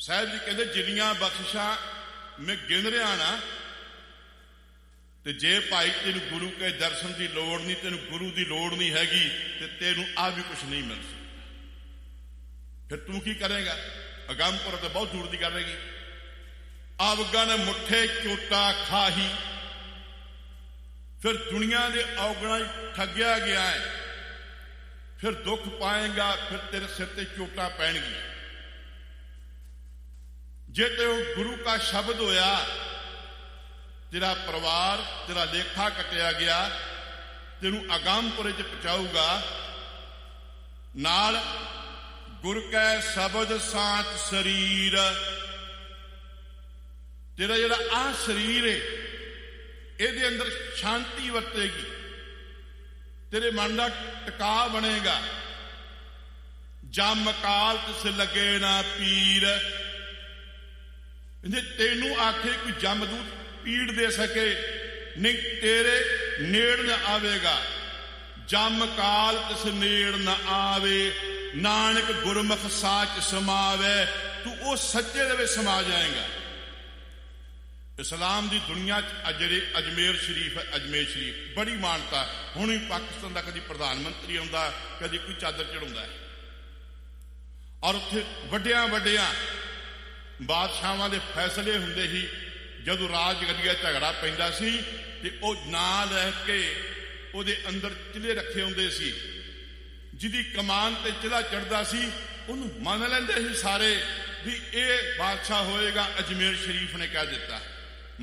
ਸਾਹਿਬ ਜੀ ਕਹਿੰਦੇ ਜਿੰਨੀਆਂ ਬਖਸ਼ਿਸ਼ਾਂ ਮੈਂ ਗਿਣ ਰਿਹਾ ਨਾ, ਤੇ ਜੇ ਭਾਈ ਤੈਨੂੰ ਗੁਰੂ ਕੇ ਦਰਸ਼ਨ ਦੀ ਲੋੜ ਨਹੀਂ, ਤੈਨੂੰ ਗੁਰੂ ਦੀ ਲੋੜ ਨਹੀਂ ਹੈਗੀ, ਤੇ ਤੈਨੂੰ ਆ ਵੀ ਕੁਛ ਨਹੀਂ ਮਿਲ ਸਕਦਾ। ਫਿਰ ਤੂੰ ਕੀ ਕਰੇਗਾ? ਅਗੰਮਪੁਰ ਤੇ ਬਹੁਤ ਦੂਰ ਦੀ ਗੱਲ ਹੈਗੀ। ਅਵਗਣ ਮੁੱਠੇ ਝੋਟਾ ਖਾਹੀ, ਫਿਰ ਦੁਨੀਆ ਦੇ ਔਗਣਾਂ ਠੱਗਿਆ ਗਿਆ ਹੈ, ਫਿਰ ਦੁੱਖ ਪਾਏਗਾ, ਫਿਰ ਤੇਰੇ ਸਿਰ ਤੇ ਚੋਟਾਂ ਪੈਣਗੀਆਂ। ਜੇ ਤੇ ਉਹ ਗੁਰੂ का ਸ਼ਬਦ ਹੋਇਆ, ਤੇਰਾ ਪਰਿਵਾਰ, ਤੇਰਾ ਲੇਖਾ ਕੱਟਿਆ ਗਿਆ, ਤੈਨੂੰ ਅਗੰਮਪੁਰੇ ਚ ਪਹੁੰਚਾਊਗਾ। ਨਾਲ ਗੁਰ ਕੈ ਸ਼ਬਦ ਸਾਚ ਸਰੀਰ, ਤੇਰਾ ਜਿਹੜਾ ਆਹ ਸਰੀਰ ਹੈ ਇਹਦੇ ਅੰਦਰ ਸ਼ਾਂਤੀ ਵਰਤੇਗੀ, ਤੇਰੇ ਮਨ ਦਾ ਟਿਕਾ ਬਣੇਗਾ। ਜਮ ਕਾਲ ਤਿਸ ਲੱਗੇ ਨਾ ਪੀਰ, ਜੇ ਤੈਨੂੰ ਆਖੇ ਕੋਈ ਜਮਦੂਤ ਪੀੜ ਦੇ ਸਕੇ ਨਹੀਂ, ਤੇਰੇ ਨੇੜ ਨਾ ਆਵੇਗਾ। ਜਮ ਕਾਲ ਤਿਸ ਨੇੜ ਨਾ ਆਵੇ, ਨਾਨਕ ਗੁਰਮੁਖ ਸਾਚ ਸਮਾਵੇ, ਤੂੰ ਉਹ ਸੱਚੇ ਦੇ ਵਿੱਚ ਸਮਾ ਜਾਏਗਾ। ਇਸਲਾਮ ਦੀ ਦੁਨੀਆ 'ਚ ਜਿਹੜੇ ਅਜਮੇਰ ਸ਼ਰੀਫ ਹੈ, ਅਜਮੇਰ ਸ਼ਰੀਫ ਬੜੀ ਮਾਨਤਾ। ਹੁਣ ਵੀ ਪਾਕਿਸਤਾਨ ਦਾ ਕਦੀ ਪ੍ਰਧਾਨ ਮੰਤਰੀ ਆਉਂਦਾ, ਕਦੀ ਕੋਈ ਚਾਦਰ ਚੜਾਉਂਦਾ ਹੈ, ਔਰ ਉੱਥੇ ਵੱਡਿਆਂ ਵੱਡਿਆਂ ਬਾਦਸ਼ਾਹਾਂ ਦੇ ਫੈਸਲੇ ਹੁੰਦੇ ਸੀ। ਜਦੋਂ ਰਾਜਗੱਦੀ ਝਗੜਾ ਪੈਂਦਾ ਸੀ ਤੇ ਉਹ ਨਾਂ ਲੈ ਕੇ ਉਹਦੇ ਅੰਦਰ ਚਿੱਲੇ ਰੱਖੇ ਹੁੰਦੇ ਸੀ। ਜਿਹਦੀ ਕਮਾਨ ਤੇ ਚਿੱਲਾ ਚੜਦਾ ਸੀ ਉਹਨੂੰ ਮੰਨ ਲੈਂਦੇ ਸੀ ਸਾਰੇ ਵੀ ਇਹ ਬਾਦਸ਼ਾਹ ਹੋਏਗਾ। ਅਜਮੇਰ ਸ਼ਰੀਫ ਨੇ ਕਹਿ ਦਿੱਤਾ